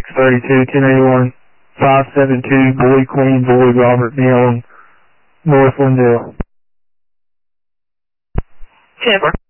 632, 1081, 572, Boyd Queen, Boyd Robert Neal, North Lindale. 10-4.